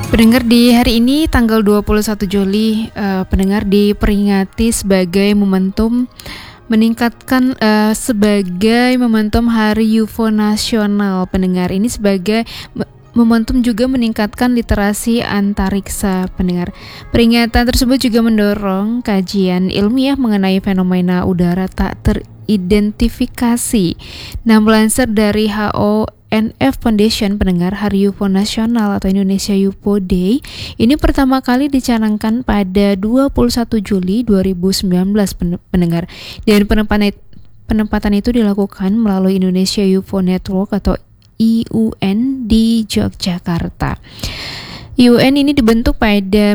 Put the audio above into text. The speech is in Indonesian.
Pendengar, di hari ini tanggal 21 Juli, pendengar diperingati sebagai momentum sebagai momentum Hari UFO Nasional. Pendengar, ini sebagai momentum juga meningkatkan literasi antariksa. Pendengar, peringatan tersebut juga mendorong kajian ilmiah mengenai fenomena udara tak teridentifikasi. Nah, melansir dari HONF Foundation, pendengar, Hari UFO Nasional atau Indonesia UFO Day ini pertama kali dicanangkan pada 21 Juli 2019, pendengar. Dan penempatan itu dilakukan melalui Indonesia UFO Network atau IUN di Yogyakarta. IUN ini dibentuk pada